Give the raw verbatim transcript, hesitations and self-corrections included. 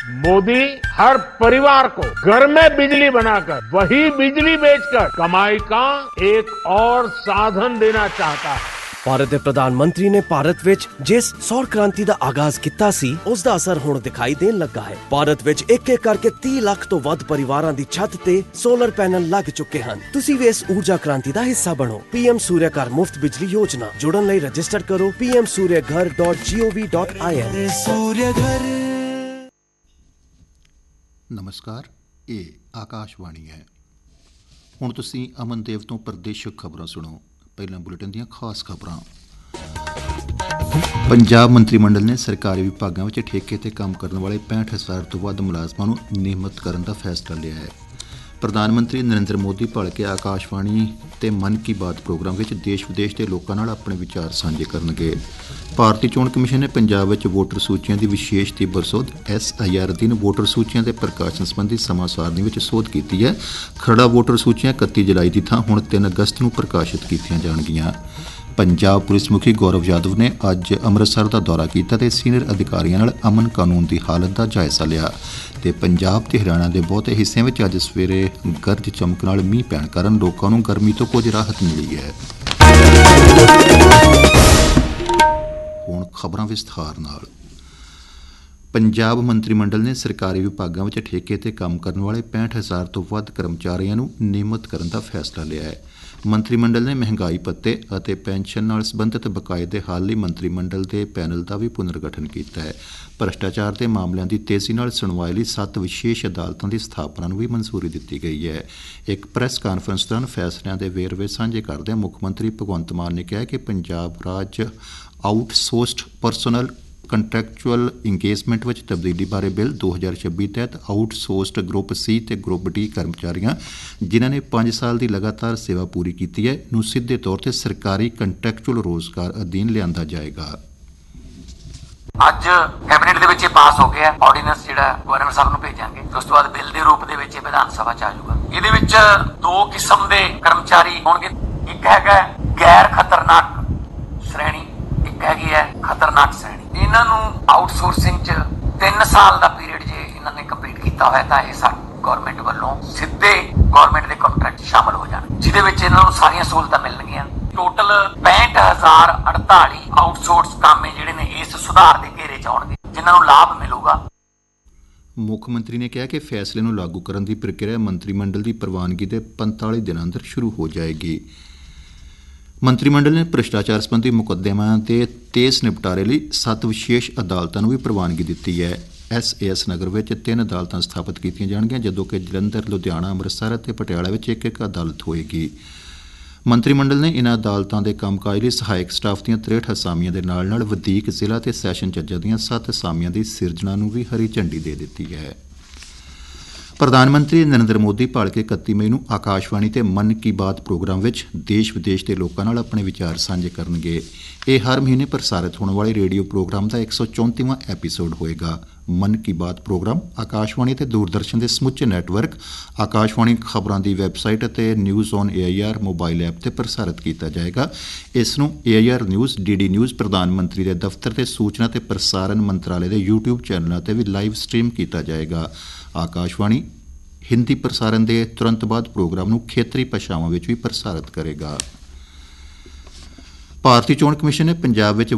मोदी हर परिवार को घर में बिजली बनाकर वही बिजली बेचकर कमाई का एक और साधन देना चाहता है। ਭਾਰਤ ਦੇ ਪ੍ਰਧਾਨ ਮੰਤਰੀ ਨੇ ਭਾਰਤ ਵਿੱਚ ਜਿਸ ਸੌਰ ਕ੍ਰਾਂਤੀ ਦਾ ਆਗਾਜ਼ ਕੀਤਾ ਸੀ ਉਸ ਦਾ ਅਸਰ ਹੁਣ ਦਿਖਾਈ ਦੇਣ ਲੱਗਾ ਹੈ। ਭਾਰਤ ਵਿੱਚ ਇੱਕ ਇੱਕ ਕਰਕੇ ਤੀਹ ਲੱਖ ਤੋਂ ਵੱਧ ਪਰਿਵਾਰਾਂ ਦੀ ਛੱਤ ਤੇ ਸੋਲਰ ਪੈਨਲ ਲੱਗ ਚੁੱਕੇ ਹਨ। ਤੁਸੀਂ ਵੀ ਇਸ ਊਰਜਾ ਕ੍ਰਾਂਤੀ ਦਾ ਹਿੱਸਾ ਬਣੋ। ਪੀਐਮ ਸੂਰਿਆ ਘਰ ਮੁਫਤ ਬਿਜਲੀ ਯੋਜਨਾ ਜੁੜਨ ਲਈ ਰਜਿਸਟਰ ਕਰੋ ਪੀ ਐਮ ਸੂਰਿਆ ਘਰ ਡਾਟ ਜੀ ਓ ਵੀ ਡਾਟ ਆਈ ਐਨ। ਨਮਸਕਾਰ, ਇਹ ਆਕਾਸ਼ਵਾਣੀ ਹੈ। ਹੁਣ ਤੁਸੀਂ ਅਮਨਦੇਵ ਤੋਂ ਪ੍ਰਦੇਸ਼ਕ ਖਬਰਾਂ ਸੁਣੋ। ਪਹਿਲਾਂ ਬੁਲੇਟਿਨ ਦੀਆਂ ਖਾਸ ਖਬਰਾਂ। ਪੰਜਾਬ ਮੰਤਰੀ ਮੰਡਲ ਨੇ ਸਰਕਾਰੀ ਵਿਭਾਗਾਂ ਵਿੱਚ ਠੇਕੇ 'ਤੇ ਕੰਮ ਕਰਨ ਵਾਲੇ ਪੈਂਹਠ ਹਜ਼ਾਰ ਤੋਂ ਵੱਧ ਮੁਲਾਜ਼ਮਾਂ ਨੂੰ ਨਿਯਮਤ ਕਰਨ ਦਾ ਫੈਸਲਾ ਲਿਆ ਹੈ। ਪ੍ਰਧਾਨ ਮੰਤਰੀ ਨਰਿੰਦਰ ਮੋਦੀ ਭਲਕੇ ਆਕਾਸ਼ਵਾਣੀ ਤੇ ਮਨ ਕੀ ਬਾਤ ਪ੍ਰੋਗਰਾਮ ਵਿੱਚ ਦੇਸ਼ ਵਿਦੇਸ਼ ਦੇ ਲੋਕਾਂ ਨਾਲ ਆਪਣੇ ਵਿਚਾਰ ਸਾਂਝੇ ਕਰਨਗੇ। ਭਾਰਤੀ ਚੋਣ ਕਮਿਸ਼ਨ ਨੇ ਪੰਜਾਬ ਵਿੱਚ ਵੋਟਰ ਸੂਚੀਆਂ ਦੀ ਵਿਸ਼ੇਸ਼ ਤੀਬਰ ਸੋਧ ਐਸ ਆਈ ਆਰ ਅਧੀਨ ਵੋਟਰ ਸੂਚੀਆਂ ਦੇ ਪ੍ਰਕਾਸ਼ਨ ਸੰਬੰਧੀ ਸਮਾਂ ਸਾਰਣੀ ਵਿੱਚ ਸੋਧ ਕੀਤੀ ਹੈ। ਖਰੜਾ ਵੋਟਰ ਸੂਚੀਆਂ ਇਕੱਤੀ ਜੁਲਾਈ ਦੀ ਥਾਂ ਹੁਣ ਤਿੰਨ ਅਗਸਤ ਨੂੰ ਪ੍ਰਕਾਸ਼ਿਤ ਕੀਤੀਆਂ ਜਾਣਗੀਆਂ। ਪੰਜਾਬ ਪੁਲਿਸ ਮੁਖੀ ਗੌਰਵ ਯਾਦਵ ਨੇ ਅੱਜ ਅੰਮ੍ਰਿਤਸਰ ਦਾ ਦੌਰਾ ਕੀਤਾ ਤੇ ਸੀਨੀਅਰ ਅਧਿਕਾਰੀਆਂ ਨਾਲ ਅਮਨ ਕਾਨੂੰਨ ਦੀ ਹਾਲਤ ਦਾ ਜਾਇਜ਼ਾ ਲਿਆ। ਤੇ ਪੰਜਾਬ ਤੇ ਹਰਿਆਣਾ ਦੇ ਬਹੁਤੇ ਹਿੱਸਿਆਂ ਵਿੱਚ ਅੱਜ ਸਵੇਰੇ ਗਰਜ ਚਮਕ ਨਾਲ ਮੀਂਹ ਪੈਣ ਕਾਰਨ ਲੋਕਾਂ ਨੂੰ ਗਰਮੀ ਤੋਂ ਕੁਝ ਰਾਹਤ ਮਿਲੀ ਹੈ। ਹੁਣ ਖਬਰਾਂ ਵਿਸਥਾਰ ਨਾਲ। ਪੰਜਾਬ ਮੰਤਰੀ ਮੰਡਲ ਨੇ ਸਰਕਾਰੀ ਵਿਭਾਗਾਂ ਵਿੱਚ ਠੇਕੇ 'ਤੇ ਕੰਮ ਕਰਨ ਵਾਲੇ ਪੈਂਹਠ ਹਜ਼ਾਰ ਤੋਂ ਵੱਧ ਕਰਮਚਾਰੀਆਂ ਨੂੰ ਨਿਯਮਤ ਕਰਨ ਦਾ ਫੈਸਲਾ ਲਿਆ ਹੈ। ਮੰਤਰੀ ਮੰਡਲ ਨੇ ਮਹਿੰਗਾਈ ਭੱਤੇ ਅਤੇ ਪੈਨਸ਼ਨ ਨਾਲ ਸੰਬੰਧਿਤ ਬਕਾਏ ਦੇ ਹੱਲ ਲਈ ਮੰਤਰੀ ਮੰਡਲ ਦੇ ਪੈਨਲ ਦਾ ਵੀ ਪੁਨਰਗਠਨ ਕੀਤਾ ਹੈ। ਭ੍ਰਿਸ਼ਟਾਚਾਰ ਦੇ ਮਾਮਲਿਆਂ ਦੀ ਤੇਜ਼ੀ ਨਾਲ ਸੁਣਵਾਈ ਲਈ ਸੱਤ ਵਿਸ਼ੇਸ਼ ਅਦਾਲਤਾਂ ਦੀ ਸਥਾਪਨਾ ਨੂੰ ਵੀ ਮਨਜ਼ੂਰੀ ਦਿੱਤੀ ਗਈ ਹੈ। ਇੱਕ ਪ੍ਰੈਸ ਕਾਨਫਰੰਸ ਦੌਰਾਨ ਫੈਸਲਿਆਂ ਦੇ ਵੇਰਵੇ ਸਾਂਝੇ ਕਰਦਿਆਂ ਮੁੱਖ ਮੰਤਰੀ ਭਗਵੰਤ ਮਾਨ ਨੇ ਕਿਹਾ ਕਿ ਪੰਜਾਬ ਰਾਜ ਆਊਟਸੋਰਸਡ ਪਰਸਨਲ ਕੰਟਰੈਕਚੁਅਲ ਇੰਗੇਜਮੈਂਟ ਵਿੱਚ ਤਬਦੀਲੀ ਬਾਰੇ ਬਿੱਲ ਦੋ ਹਜ਼ਾਰ ਛੱਬੀ ਤਹਿਤ ਆਊਟਸੋਰਸਡ ਗਰੁੱਪ ਸੀ ਤੇ ਗਰੁੱਪ ਡੀ ਕਰਮਚਾਰੀਆਂ ਜਿਨ੍ਹਾਂ ਨੇ ਪੰਜ ਸਾਲ ਦੀ ਲਗਾਤਾਰ ਸੇਵਾ ਪੂਰੀ ਕੀਤੀ ਹੈ ਨੂੰ ਸਿੱਧੇ ਤੌਰ ਤੇ ਸਰਕਾਰੀ ਕੰਟਰੈਕਚੁਅਲ ਰੋਜ਼ਗਾਰ ਅਧੀਨ ਲਿਆਂਦਾ ਜਾਏਗਾ। ਅੱਜ ਕੈਬਨਿਟ ਦੇ ਵਿੱਚ ਇਹ ਪਾਸ ਹੋ ਗਿਆ ਆਰਡੀਨੈਂਸ, ਜਿਹੜਾ ਗਵਰਨਰ ਸਾਹਿਬ ਨੂੰ ਭੇਜਾਂਗੇ। ਉਸ ਤੋਂ ਬਾਅਦ ਬਿੱਲ ਦੇ ਰੂਪ ਦੇ ਵਿੱਚ ਵਿਧਾਨ ਸਭਾ ਚ ਆ ਜਾਊਗਾ। ਇਹਦੇ ਵਿੱਚ ਦੋ ਕਿਸਮ ਦੇ ਕਰਮਚਾਰੀ ਹੋਣਗੇ। ਇੱਕ ਹੈਗਾ ਗੈਰ ਖਤਰਨਾਕ ਸ਼੍ਰੇਣੀ, ਇੱਕ ਹੈਗੀ ਹੈ ਖਤਰਨਾਕ ਸ਼੍ਰੇਣੀ। ਇਹਨਾਂ ਨੂੰ ਆਊਟਸੋਰਸਿੰਗ ਚ ਤਿੰਨ ਸਾਲ ਦਾ ਪੀਰੀਅਡ ਜੇ ਇਹਨਾਂ ਨੇ ਕੰਪਲੀਟ ਕੀਤਾ ਹੋਇਆ ਤਾਂ ਇਹ ਸਾਡੀ ਗਵਰਨਮੈਂਟ ਵੱਲੋਂ ਸਿੱਧੇ ਗਵਰਨਮੈਂਟ ਦੇ ਕੰਟਰੈਕਟ ਸ਼ਾਮਲ ਹੋ ਜਾਣ, ਜਿਹਦੇ ਵਿੱਚ ਇਹਨਾਂ ਨੂੰ ਸਾਰੀਆਂ ਸਹੂਲਤਾਂ ਮਿਲਣਗੀਆਂ। ਟੋਟਲ ਪੈਂਹਠ ਹਜ਼ਾਰ ਅੜਤਾਲੀ ਆਊਟਸੋਰਸ ਕਾਮੇ ਜਿਹੜੇ ਨੇ ਇਸ ਸੁਧਾਰ ਦੇ ਘੇਰੇ ਚ ਆਉਣਗੇ, ਜਿਨ੍ਹਾਂ ਨੂੰ ਲਾਭ ਮਿਲੂਗਾ। ਮੁੱਖ ਮੰਤਰੀ ਨੇ ਕਿਹਾ ਕਿ ਫੈਸਲੇ ਨੂੰ ਲਾਗੂ ਕਰਨ ਦੀ ਪ੍ਰਕਿਰਿਆ ਮੰਤਰੀ ਮੰਡਲ ਦੀ ਪ੍ਰਵਾਨਗੀ ਦੇ ਪੰਤਾਲੀ ਦਿਨਾਂ ਅੰਦਰ ਸ਼ੁਰੂ ਹੋ ਜਾਏਗੀ। ਮੰਤਰੀ ਮੰਡਲ ਨੇ ਭ੍ਰਿਸ਼ਟਾਚਾਰ ਸੰਬੰਧੀ ਮੁਕੱਦਮਿਆਂ ਦੇ ਤੇਜ਼ ਨਿਪਟਾਰੇ ਲਈ ਸੱਤ ਵਿਸ਼ੇਸ਼ ਅਦਾਲਤਾਂ ਨੂੰ ਵੀ ਪ੍ਰਵਾਨਗੀ ਦਿੱਤੀ ਹੈ। ਐਸ ਏ ਐਸ ਨਗਰ ਵਿੱਚ ਤਿੰਨ ਅਦਾਲਤਾਂ ਸਥਾਪਿਤ ਕੀਤੀਆਂ ਜਾਣਗੀਆਂ, ਜਦੋਂ ਕਿ ਜਲੰਧਰ, ਲੁਧਿਆਣਾ, ਅੰਮ੍ਰਿਤਸਰ ਅਤੇ ਪਟਿਆਲਾ ਵਿੱਚ ਇੱਕ ਇੱਕ ਅਦਾਲਤ ਹੋਏਗੀ। ਮੰਤਰੀ ਮੰਡਲ ਨੇ ਇਨ੍ਹਾਂ ਅਦਾਲਤਾਂ ਦੇ ਕੰਮਕਾਜ ਲਈ ਸਹਾਇਕ ਸਟਾਫ ਦੀਆਂ ਤ੍ਰੇਹਠ ਅਸਾਮੀਆਂ ਦੇ ਨਾਲ ਨਾਲ ਵਧੀਕ ਜ਼ਿਲ੍ਹਾ ਤੇ ਸੈਸ਼ਨ ਜੱਜਾਂ ਦੀਆਂ ਸੱਤ ਅਸਾਮੀਆਂ ਦੀ ਸਿਰਜਣਾ ਨੂੰ ਵੀ ਹਰੀ ਝੰਡੀ ਦੇ ਦਿੱਤੀ ਹੈ। ਪ੍ਰਧਾਨ ਮੰਤਰੀ ਨਰਿੰਦਰ ਮੋਦੀ ਭਲਕੇ ਇਕੱਤੀ ਮਈ ਨੂੰ ਆਕਾਸ਼ਵਾਣੀ ਤੇ ਮਨ ਕੀ ਬਾਤ ਪ੍ਰੋਗਰਾਮ ਵਿੱਚ ਦੇਸ਼ ਵਿਦੇਸ਼ ਦੇ ਲੋਕਾਂ ਨਾਲ ਆਪਣੇ ਵਿਚਾਰ ਸਾਂਝੇ ਕਰਨਗੇ। ਇਹ ਹਰ ਮਹੀਨੇ ਪ੍ਰਸਾਰਿਤ ਹੋਣ ਵਾਲੇ ਰੇਡੀਓ ਪ੍ਰੋਗਰਾਮ ਦਾ ਇੱਕ ਸੌ ਚੌਂਤੀਵਾਂ ਐਪੀਸੋਡ ਹੋਏਗਾ। ਮਨ ਕੀ ਬਾਤ ਪ੍ਰੋਗਰਾਮ ਆਕਾਸ਼ਵਾਣੀ ਅਤੇ ਦੂਰਦਰਸ਼ਨ ਦੇ ਸਮੁੱਚੇ ਨੈਟਵਰਕ, ਆਕਾਸ਼ਵਾਣੀ ਖਬਰਾਂ ਦੀ ਵੈਬਸਾਈਟ ਅਤੇ news on A I R mobile app ਤੇ ਪ੍ਰਸਾਰਿਤ ਕੀਤਾ ਜਾਏਗਾ। ਇਸ ਨੂੰ ਏ I R news, D D news, ਪ੍ਰਧਾਨ ਮੰਤਰੀ ਦੇ ਦਫ਼ਤਰ ਤੇ ਸੂਚਨਾ ਤੇ ਪ੍ਰਸਾਰਣ ਮੰਤਰਾਲੇ ਦੇ ਯੂਟਿਊਬ ਚੈਨਲਾਂ ਤੇ ਵੀ ਲਾਈਵ ਸਟ੍ਰੀਮ ਕੀਤਾ ਜਾਏਗਾ। ਆਕਾਸ਼ਵਾਣੀ ਹਿੰਦੀ ਪ੍ਰਸਾਰਣ ਦੇ ਤੁਰੰਤ ਬਾਅਦ ਪ੍ਰੋਗਰਾਮ ਨੂੰ ਖੇਤਰੀ ਭਾਸ਼ਾਵਾਂ ਵਿੱਚ ਵੀ ਪ੍ਰਸਾਰਿਤ ਕਰੇਗਾ। ਭਾਰਤੀ ਚੋਣ ਕਮਿਸ਼ਨ ਨੇ ਪੰਜਾਬ ਵਿੱਚ